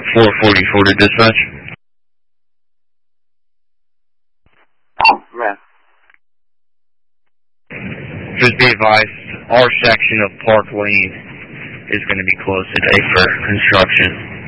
444 to dispatch. Yeah. Just be advised, our section of Park Lane is going to be closed today for construction.